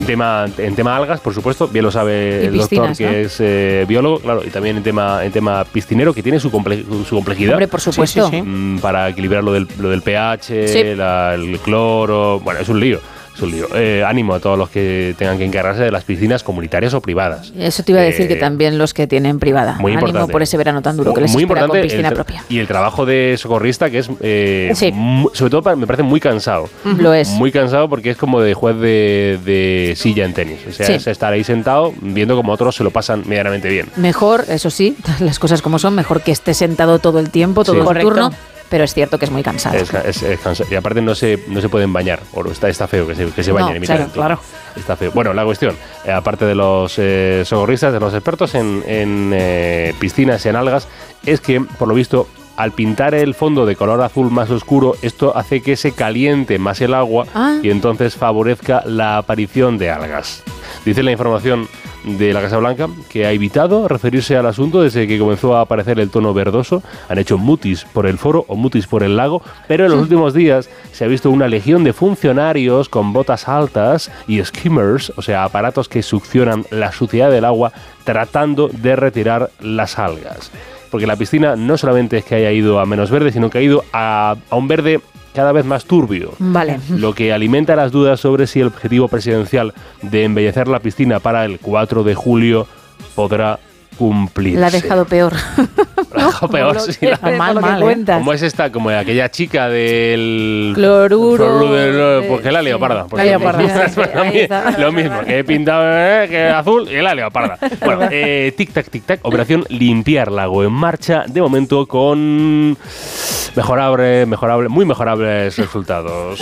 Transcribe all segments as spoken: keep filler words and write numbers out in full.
Tema, en tema algas, por supuesto, bien lo sabe el doctor, que ¿no? es eh, biólogo, claro, y también en tema, en tema piscinero, que tiene su, comple- su complejidad. Hombre, por supuesto. Sí, sí, sí. Para equilibrar lo del, lo del pH, sí. la, el cloro, bueno, es un lío. Es un lío. Eh, ánimo a todos los que tengan que encargarse de las piscinas comunitarias o privadas. Eso te iba a decir, eh, que también los que tienen privada. Muy ánimo importante. Por ese verano tan duro que les muy espera importante con piscina el tra- propia. Y el trabajo de socorrista, que es, eh, sí. m- sobre todo me parece muy cansado. Uh-huh. Lo es. Muy cansado porque es como de juez de, de silla en tenis. O sea, sí. es estar ahí sentado viendo como otros se lo pasan medianamente bien. Mejor, eso sí, las cosas como son, mejor que esté sentado todo el tiempo, todo sí. el turno. Pero es cierto que es muy cansado. Es, es, es cansado. Y aparte no se, no se pueden bañar. O está, está feo que se, que se bañen. No, claro, claro. Está feo. Bueno, la cuestión, eh, aparte de los eh, socorristas, de los expertos en, en eh, piscinas y en algas, es que, por lo visto, al pintar el fondo de color azul más oscuro, esto hace que se caliente más el agua ah. y entonces favorezca la aparición de algas. Dice la información de la Casa Blanca que ha evitado referirse al asunto desde que comenzó a aparecer el tono verdoso. Han hecho mutis por el foro o mutis por el lago, pero en los últimos días se ha visto una legión de funcionarios con botas altas y skimmers, o sea, aparatos que succionan la suciedad del agua, tratando de retirar las algas. Porque la piscina no solamente es que haya ido a menos verde, sino que ha ido a, a un verde cada vez más turbio. Vale. Lo que alimenta las dudas sobre si el objetivo presidencial de embellecer la piscina para el cuatro de julio podrá cumplirse. La ha dejado peor. La ha dejado peor, sí. La, mal, mal, ¿eh? Como es esta, como aquella chica del... Cloruro. Cloruro de, porque la leoparda. La leoparda. Sí, sí, lo mismo, que he pintado eh, que azul y la leoparda. Bueno, eh, tic-tac, tic-tac, operación limpiar lago en marcha, de momento con mejorable, mejorable, muy mejorables resultados.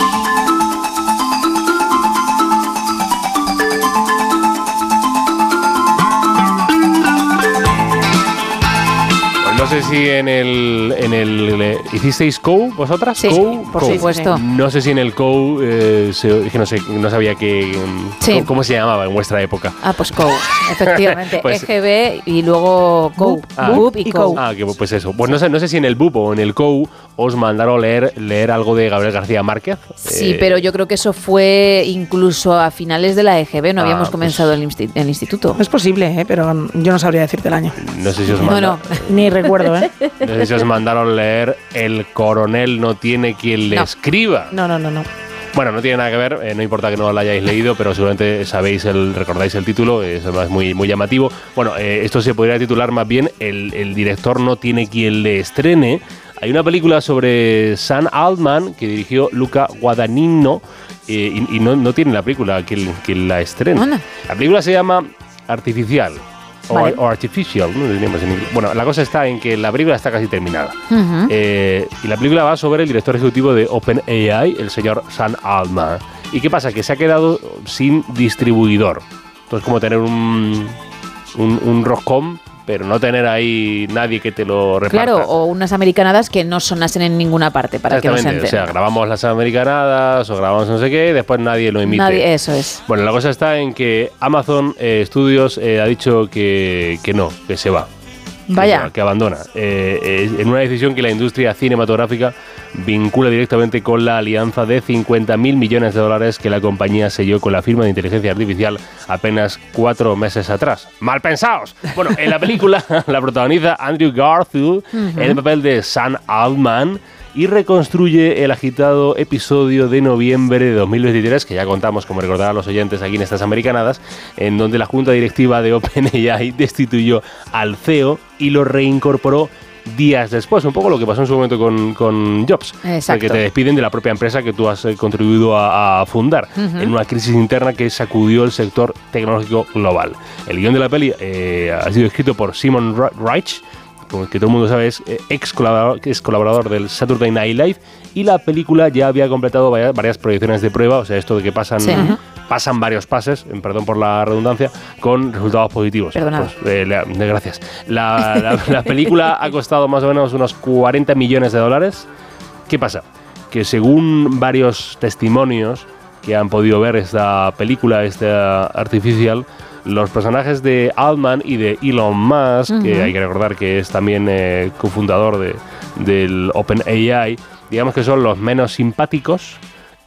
No sé si en el, en el eh, ¿hicisteis C O U vosotras? Sí, C O U, por C O U. supuesto. No sé si en el C O U, eh, se, es que no sé, no sabía que, sí. cómo, cómo se llamaba en vuestra época. Ah, pues C O U, efectivamente. Pues, E G B y luego C O U. Ah, B U P y C O U. Ah, que, pues eso. Pues no sé, no sé si en el B U P o en el C O U os mandaron leer, leer algo de Gabriel García Márquez. Sí, eh, pero yo creo que eso fue incluso a finales de la E G B, no ah, habíamos comenzado pues, el, insti- el instituto. Es posible, ¿eh? Pero yo no sabría decirte el año. No sé si os mandaron. No, no. Ni recuerdo, ¿eh? No sé si os mandaron leer El coronel no tiene quien le no. escriba. No, no, no, no. Bueno, no tiene nada que ver, eh, no importa que no lo hayáis leído, pero seguramente sabéis, el, recordáis el título, es además muy, muy llamativo. Bueno, eh, esto se podría titular más bien el, el director no tiene quien le estrene. Hay una película sobre Sam Altman que dirigió Luca Guadagnino eh, y, y no, no tiene la película quien, quien la estrena. Anda. La película se llama Artificial. Vale. O, o Artificial, ¿no? Bueno, la cosa está en que la película está casi terminada. Uh-huh. Eh, y la película va sobre el director ejecutivo de OpenAI, el señor Sam Altman. ¿Y qué pasa? Que se ha quedado sin distribuidor. Entonces, como tener un, un, un roscón, pero no tener ahí nadie que te lo reparta. Claro, o unas americanadas que no sonasen en ninguna parte para que no se enteren. O sea, grabamos las americanadas o grabamos no sé qué y después nadie lo emite. Nadie, eso es. Bueno, la cosa está en que Amazon eh, Studios eh, ha dicho que, que no, que se va. Vaya. Que, que abandona. Eh, eh, en una decisión que la industria cinematográfica vincula directamente con la alianza de cincuenta mil millones de dólares que la compañía selló con la firma de inteligencia artificial apenas cuatro meses atrás. ¡Mal pensados! Bueno, en la película la protagoniza Andrew Garfield uh-huh. en el papel de Sam Altman y reconstruye el agitado episodio de noviembre de dos mil veintitrés, que ya contamos, como recordarán los oyentes aquí en estas americanadas, en donde la junta directiva de OpenAI destituyó al C E O y lo reincorporó días después, un poco lo que pasó en su momento con, con Jobs. Exacto. Que te despiden de la propia empresa que tú has eh, contribuido a, a fundar, uh-huh. en una crisis interna que sacudió el sector tecnológico global. El guión de la peli eh, ha sido escrito por Simon Reich, que todo el mundo sabe es ex colaborador, es colaborador del Saturday Night Live, y la película ya había completado varias, varias proyecciones de prueba, o sea, esto de que pasan, sí. pasan varios pases, perdón por la redundancia, con resultados positivos. Perdonado. Pues, eh, le, gracias. La, la, la película ha costado más o menos unos cuarenta millones de dólares. ¿Qué pasa? Que según varios testimonios que han podido ver esta película, esta Artificial, los personajes de Altman y de Elon Musk, uh-huh. que hay que recordar que es también eh, cofundador de, del OpenAI, digamos que son los menos simpáticos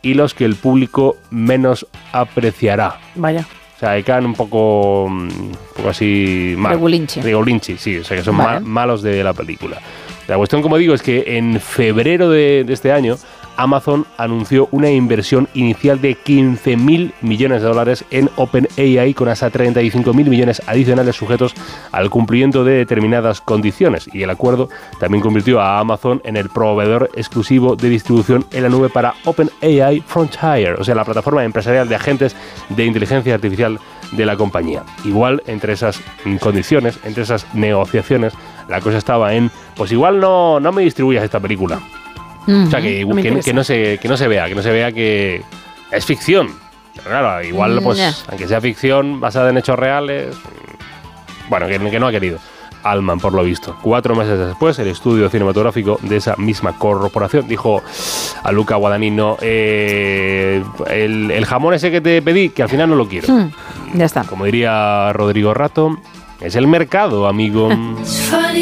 y los que el público menos apreciará. Vaya. O sea, que quedan un poco, un poco así mal. Regulinchi. Regulinchi, sí, o sea, que son Vale. ma- malos de la película. La cuestión, como digo, es que en febrero de, de este año, Amazon anunció una inversión inicial de quince mil millones de dólares en OpenAI, con hasta treinta y cinco mil millones adicionales sujetos al cumplimiento de determinadas condiciones. Y el acuerdo también convirtió a Amazon en el proveedor exclusivo de distribución en la nube para OpenAI Frontier, o sea, la plataforma empresarial de agentes de inteligencia artificial de la compañía. Igual, entre esas condiciones, entre esas negociaciones, la cosa estaba en, pues igual no, no me distribuyas esta película. Mm. O sea, que, No me que, interesa. que no se, que no se vea, que no se vea que es ficción. Pero claro, igual, pues, Nah. aunque sea ficción basada en hechos reales, bueno, que, que no ha querido. Altman, por lo visto. Cuatro meses después, el estudio cinematográfico de esa misma corporación dijo a Luca Guadagnino, eh, el, el jamón ese que te pedí, que al final no lo quiero. Mm, ya está. Como diría Rodrigo Rato, es el mercado, amigo. It's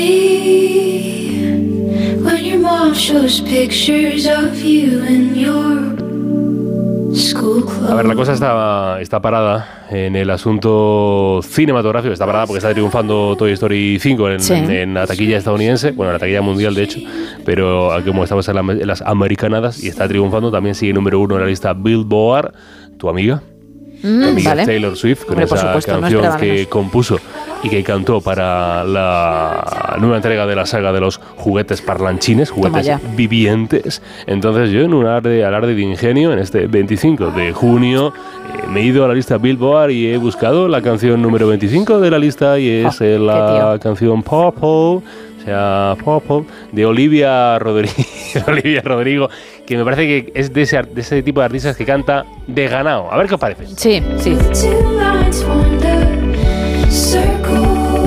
funny when your mom shows pictures of you in your school clothes. A ver, la cosa está, está parada en el asunto cinematográfico. Está parada porque está triunfando Toy Story cinco en, Sí. en, en la taquilla estadounidense, bueno, en la taquilla mundial, de hecho, pero como estamos en, la- en las americanadas y está triunfando, también sigue número uno en la lista Billboard, tu amiga. Mm, Tu amiga vale. Taylor Swift, con Hombre, por esa supuesto, no canción esperaba que menos. compuso y que cantó para la nueva entrega de la saga de los juguetes parlanchines, juguetes ya. vivientes. Entonces yo, en un alarde, alarde de ingenio, en este veinticinco de junio, eh, me he ido a la lista Billboard y he buscado la canción número veinticinco de la lista, y es Oh, eh, la qué tío. canción Purple, o sea, Purple, de Olivia Rodrigo, Olivia Rodrigo, que me parece que es de ese, ar- de ese tipo de artistas que canta de ganado. A ver qué os parece. Sí, sí. Two lines form the circle.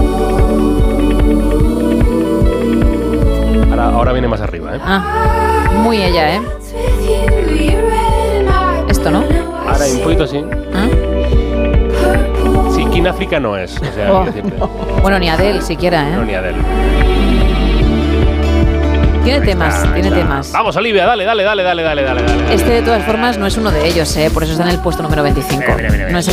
Ahora, ahora viene más arriba, ¿eh? Ah, muy ella, ¿eh? With you, you're red and I Esto, ¿no? Ahora un poquito sí. Ah. purple. Sí, King África no es. O sea, Oh. que siempre- Bueno, ni Adele siquiera, no, ¿eh? ni Adele. Tiene temas, Ahí tiene está. temas. Vamos, Olivia, dale, dale, dale, dale, dale, dale, dale. Este, de todas formas, no es uno de ellos, ¿eh? Por eso está en el puesto número veinticinco. Mira, mira, mira, mira. No es